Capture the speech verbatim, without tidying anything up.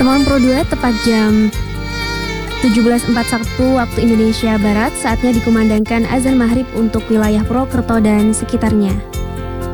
Teman Pro dua, tepat jam tujuh belas empat puluh satu waktu Indonesia Barat, saatnya dikumandangkan azan maghrib untuk wilayah Purwokerto dan sekitarnya.